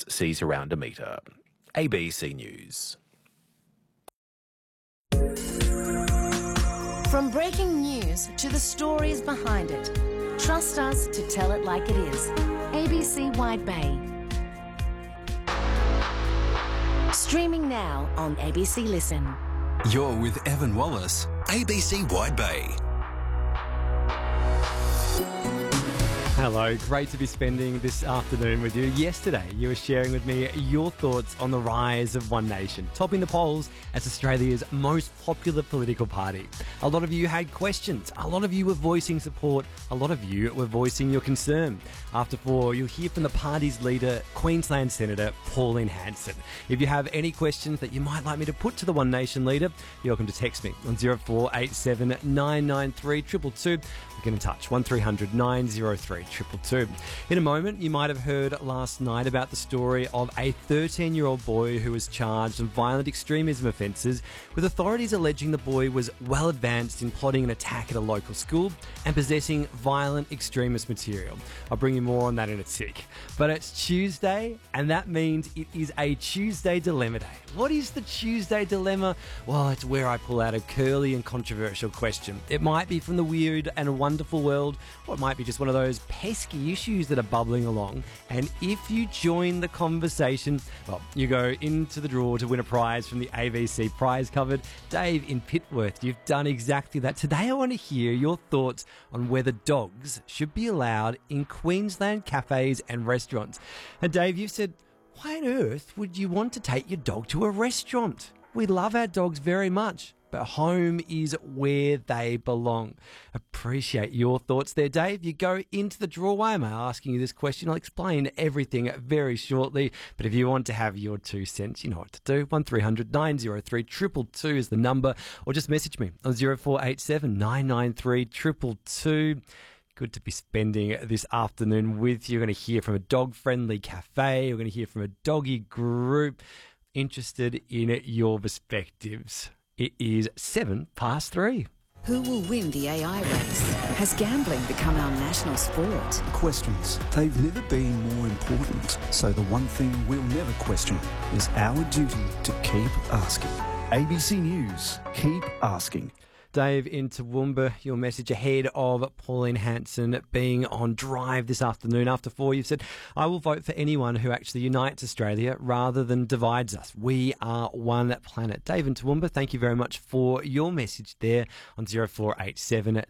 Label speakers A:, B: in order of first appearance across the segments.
A: Police seize around a metre. ABC News.
B: From breaking news to the stories behind it, trust us to tell it like it is. ABC Wide Bay. Streaming now on ABC Listen.
C: You're with Evan Wallace, ABC Wide Bay.
D: Hello, great to be spending this afternoon with you. Yesterday, you were sharing with me your thoughts on the rise of One Nation, topping the polls as Australia's most popular political party. A lot of you had questions. A lot of you were voicing support. A lot of you were voicing your concern. After 4, you'll hear from the party's leader, Queensland Senator Pauline Hanson. If you have any questions that you might like me to put to the One Nation leader, you're welcome to text me on 0487 993 222. Get in touch, 1300 903 222. In a moment, you might have heard last night about the story of a 13-year-old boy who was charged on violent extremism offences, with authorities alleging the boy was well advanced in plotting an attack at a local school and possessing violent extremist material. I'll bring you more on that in a tick. But it's Tuesday, and that means it is a Tuesday Dilemma Day. What is the Tuesday Dilemma? Well, it's where I pull out a curly and controversial question. It might be from the weird and wonderful world, or it might be just one of those pesky issues that are bubbling along. And if you join the conversation, well, you go into the draw to win a prize from the AVC Prize Cupboard. Dave in Pitworth, you've done exactly that. Today I want to hear your thoughts on whether dogs should be allowed in Queensland cafes and restaurants. And Dave, you've said, why on earth would you want to take your dog to a restaurant? We love our dogs very much, but home is where they belong. Appreciate your thoughts there, Dave. You go into the draw. Why am I asking you this question? I'll explain everything very shortly. But if you want to have your 2 cents, you know what to do. 1300 903 222 is the number. Or just message me on 0487 993 222. Good to be spending this afternoon with you. You're going to hear from a dog-friendly cafe. We're going to hear from a doggy group. Interested in your perspectives. It is 3:07.
E: Who will win the AI race? Has gambling become our national sport?
F: Questions. They've never been more important. So the one thing we'll never question is our duty to keep asking. ABC News. Keep asking.
D: Dave in Toowoomba, your message ahead of Pauline Hanson being on drive this afternoon after 4. You've said, I will vote for anyone who actually unites Australia rather than divides us. We are one planet. Dave in Toowoomba, thank you very much for your message there on 0487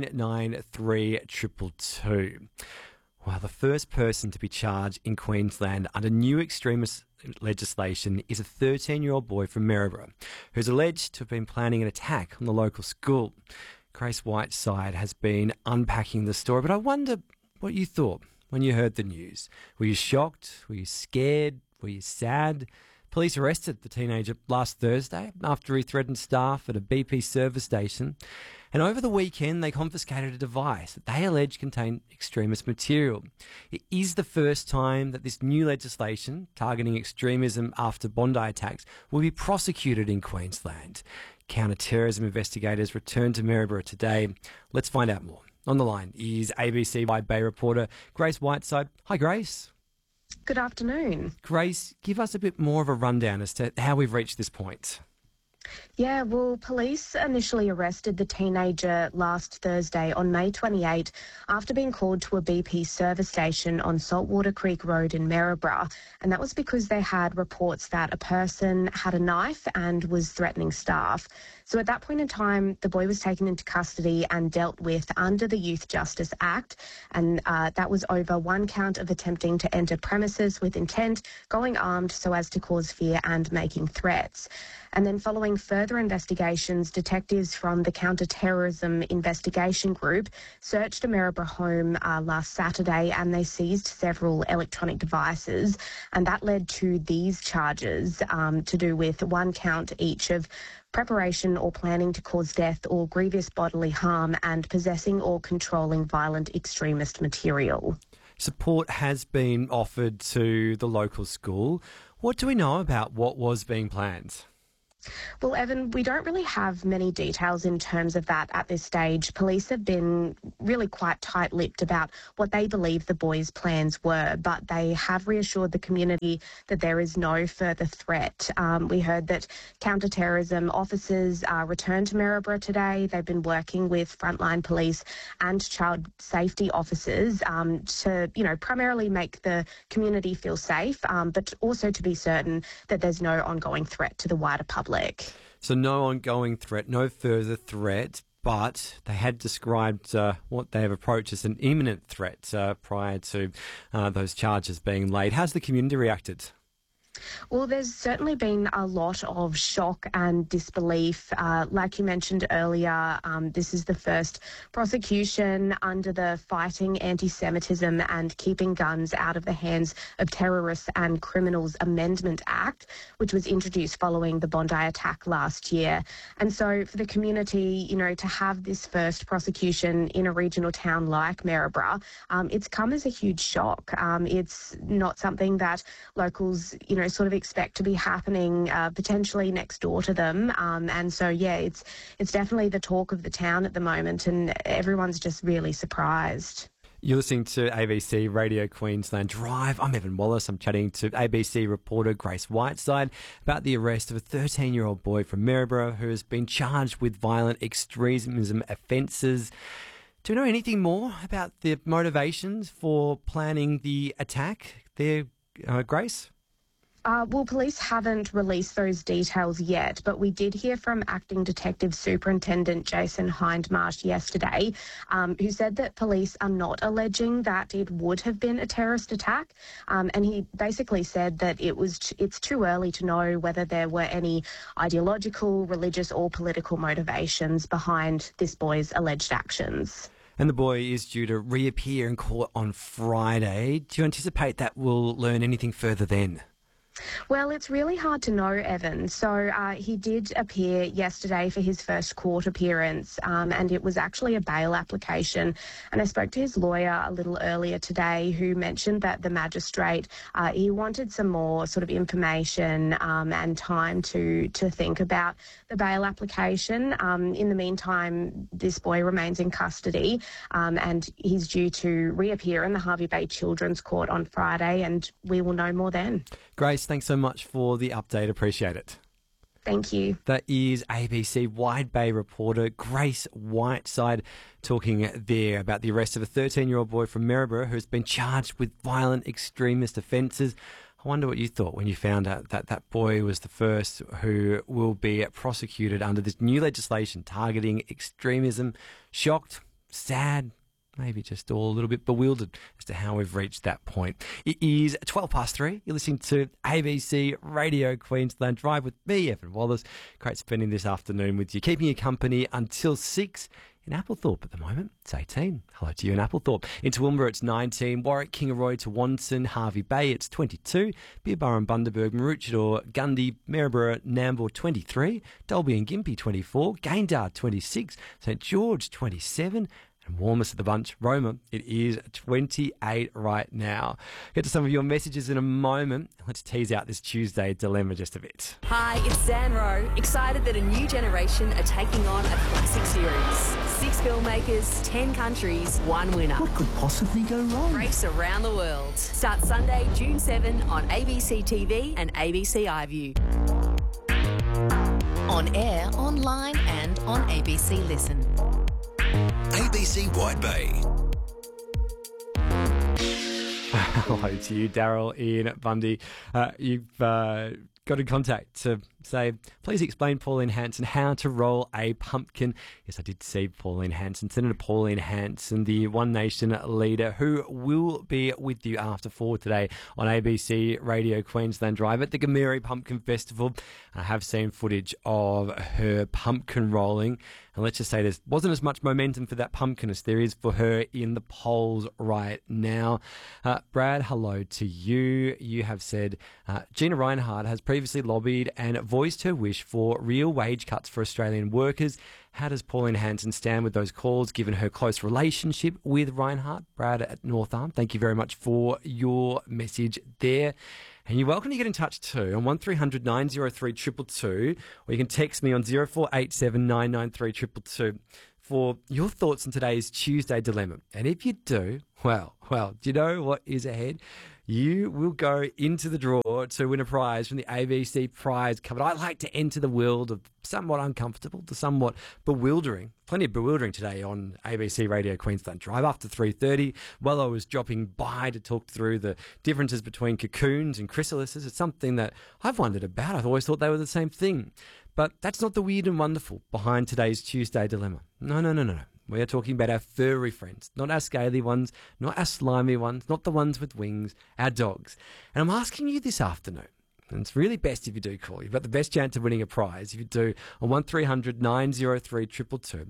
D: 993 222. Well, the first person to be charged in Queensland under new extremist legislation is a 13-year-old boy from Maryborough who's alleged to have been planning an attack on the local school. Grace Whiteside has been unpacking the story, but I wonder what you thought when you heard the news. Were you shocked? Were you scared? Were you sad? Police arrested the teenager last Thursday after he threatened staff at a BP service station. And over the weekend, they confiscated a device that they allege contained extremist material. It is the first time that this new legislation targeting extremism after Bondi attacks will be prosecuted in Queensland. Counter-terrorism investigators returned to Maryborough today. Let's find out more. On the line is ABC Wide Bay reporter Grace Whiteside. Hi, Grace.
G: Good afternoon.
D: Grace, give us a bit more of a rundown as to how we've reached this point.
G: Yeah, well, police initially arrested the teenager last Thursday on May 28 after being called to a BP service station on Saltwater Creek Road in Maryborough, and that was because they had reports that a person had a knife and was threatening staff. So at that point in time, the boy was taken into custody and dealt with under the Youth Justice Act, and that was over one count of attempting to enter premises with intent, going armed so as to cause fear and making threats. And then following further investigations, detectives from the Counter-Terrorism Investigation Group searched a Maryborough home last Saturday, and they seized several electronic devices, and that led to these charges to do with one count each of preparation or planning to cause death or grievous bodily harm and possessing or controlling violent extremist material.
D: Support has been offered to the local school. What do we know about what was being planned?
G: Well, Evan, we don't really have many details in terms of that at this stage. Police have been really quite tight-lipped about what they believe the boys' plans were, but they have reassured the community that there is no further threat. We heard that counter-terrorism officers returned to Maryborough today. They've been working with frontline police and child safety officers to, primarily make the community feel safe, but also to be certain that there's no ongoing threat to the wider public.
D: So no ongoing threat, no further threat, but they had described what they have approached as an imminent threat prior to those charges being laid. How's the community reacted?
G: Well, there's certainly been a lot of shock and disbelief. Like you mentioned earlier, this is the first prosecution under the Fighting Anti-Semitism and Keeping Guns Out of the Hands of Terrorists and Criminals Amendment Act, which was introduced following the Bondi attack last year. And so for the community, to have this first prosecution in a regional town like Maryborough, it's come as a huge shock. It's not something that locals, sort of expect to be happening potentially next door to them. And so, it's definitely the talk of the town at the moment, and everyone's just really surprised.
D: You're listening to ABC Radio Queensland Drive. I'm Evan Wallace. I'm chatting to ABC reporter Grace Whiteside about the arrest of a 13-year-old boy from Maryborough who has been charged with violent extremism offences. Do you know anything more about the motivations for planning the attack there, Grace?
G: Well, police haven't released those details yet, but we did hear from Acting Detective Superintendent Jason Hindmarsh yesterday, who said that police are not alleging that it would have been a terrorist attack. And he basically said that it's too early to know whether there were any ideological, religious or political motivations behind this boy's alleged actions.
D: And the boy is due to reappear in court on Friday. Do you anticipate that we'll learn anything further then?
G: Well, it's really hard to know, Evan. So he did appear yesterday for his first court appearance, and it was actually a bail application. And I spoke to his lawyer a little earlier today, who mentioned that the magistrate, he wanted some more sort of information and time to think about the bail application. In the meantime, this boy remains in custody, and he's due to reappear in the Hervey Bay Children's Court on Friday, and we will know more then.
D: Grace, thanks so much for the update. Appreciate it.
G: Thank you.
D: That is ABC Wide Bay reporter Grace Whiteside talking there about the arrest of a 13-year-old boy from Maryborough who has been charged with violent extremist offences. I wonder what you thought when you found out that that boy was the first who will be prosecuted under this new legislation targeting extremism. Shocked, sad, maybe just all a little bit bewildered as to how we've reached that point. It is 3:12. You're listening to ABC Radio Queensland Drive with me, Evan Wallace. Great spending this afternoon with you, keeping you company until 6. In Applethorpe at the moment, it's 18. Hello to you in Applethorpe. In Toowoomba, it's 19. Warwick, Kingaroy to Wanson, Hervey Bay, it's 22. Beerburra and Bundaberg, Maroochydore, Gundy, Maryborough, Nambour, 23. Dalby and Gympie, 24. Gayndah, 26. St George, 27. And warmest of the bunch, Roma, it is 28 right now. Get to some of your messages in a moment. Let's tease out this Tuesday dilemma just a bit.
H: Hi, it's Zan Rowe. Excited that a new generation are taking on a classic series. 6 filmmakers, 10 countries, 1 winner.
F: What could possibly go wrong?
H: Race around the world. Starts Sunday, June 7 on ABC TV and ABC iView.
B: On air, online and on ABC Listen.
C: ABC Wide Bay.
D: Hello to you, Daryl in Bundy. You've got in contact to say, please explain Pauline Hanson how to roll a pumpkin. Yes, I did see Pauline Hanson, Senator Pauline Hanson, the One Nation leader, who will be with you after 4 today on ABC Radio Queensland Drive at the Gameri Pumpkin Festival. I have seen footage of her pumpkin rolling, and let's just say there wasn't as much momentum for that pumpkin as there is for her in the polls right now. Brad, hello to you. You have said Gina Rinehart has previously lobbied and voiced her wish for real wage cuts for Australian workers. How does Pauline Hanson stand with those calls, given her close relationship with Rinehart? Brad at North Arm, thank you very much for your message there. And you're welcome to get in touch too on 1300 903 222, or you can text me on 0487 993 222 for your thoughts on today's Tuesday dilemma. And if you do, well, do you know what is ahead? You will go into the draw to win a prize from the ABC Prize Cupboard. I like to enter the world of somewhat uncomfortable to somewhat bewildering. Plenty of bewildering today on ABC Radio Queensland Drive after 3:30. While I was dropping by to talk through the differences between cocoons and chrysalises, it's something that I've wondered about. I've always thought they were the same thing. But that's not the weird and wonderful behind today's Tuesday dilemma. No. We are talking about our furry friends, not our scaly ones, not our slimy ones, not the ones with wings, our dogs. And I'm asking you this afternoon, and it's really best if you do call. You've got the best chance of winning a prize if you do on 1300 903 222.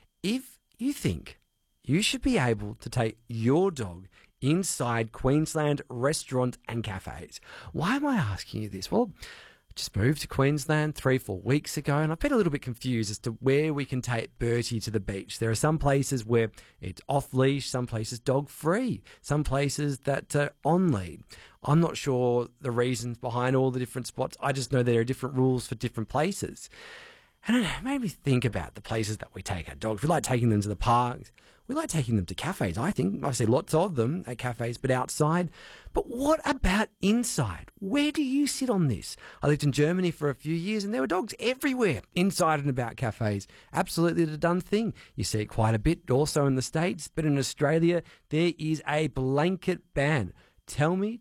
D: If you think you should be able to take your dog inside Queensland restaurants and cafes. Why am I asking you this? Well, just moved to Queensland 3-4 weeks ago, and I've been a little bit confused as to where we can take Bertie to the beach. There are some places where it's off-leash, some places dog-free, some places that are on-lead. I'm not sure the reasons behind all the different spots. I just know there are different rules for different places. And it made me think about the places that we take our dogs. We like taking them to the parks. We like taking them to cafes, I think. I see lots of them at cafes, but outside. But what about inside? Where do you sit on this? I lived in Germany for a few years and there were dogs everywhere inside and about cafes. Absolutely the done thing. You see it quite a bit also in the States, but in Australia, there is a blanket ban. Tell me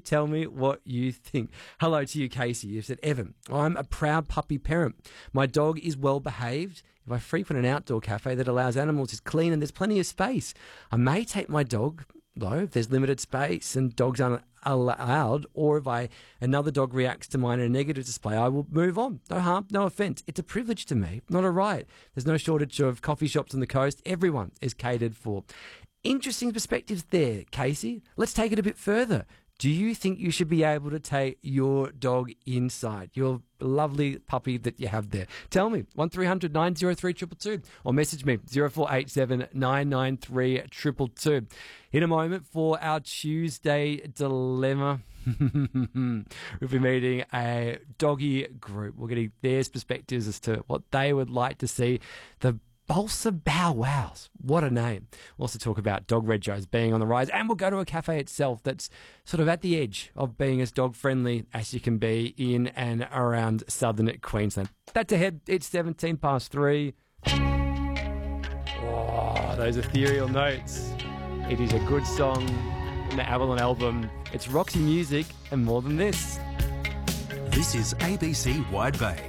D: what you think. Hello to you, Casey. You said, Evan, I'm a proud puppy parent. My dog is well behaved. If I frequent an outdoor cafe that allows animals, is clean and there's plenty of space. I may take my dog, though, if there's limited space and dogs aren't allowed, or if another dog reacts to mine in a negative display, I will move on. No harm, no offence. It's a privilege to me, not a right. There's no shortage of coffee shops on the coast. Everyone is catered for. Interesting perspectives there, Casey. Let's take it a bit further. Do you think you should be able to take your dog inside, your lovely puppy that you have there? Tell me, 1300 903 222, or message me, 0487 993 222. In a moment for our Tuesday dilemma, we'll be meeting a doggy group. We're getting their perspectives as to what they would like to see. The Balsa Bow Wows. What a name. We'll also talk about dog regos being on the rise, and we'll go to a cafe itself that's sort of at the edge of being as dog-friendly as you can be in and around southern Queensland. That's ahead. It's 17 past 3. Oh, those ethereal notes. It is a good song from the Avalon album. It's Roxy Music and More Than This.
C: This is ABC Wide Bay.